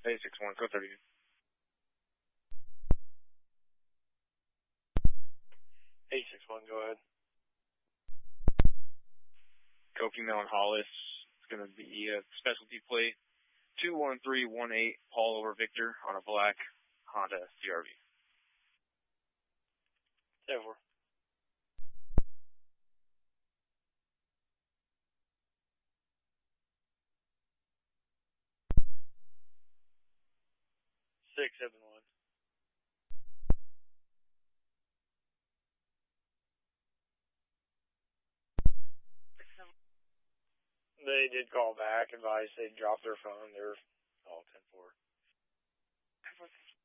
A61, go 30. A61, go ahead. Go female in Hollis. It's going to be a specialty plate 21318 Paul over Victor on a black Honda CRV. 10-4. Six, 7, 1. They did call back, advised they dropped their phone. They're all 10-4.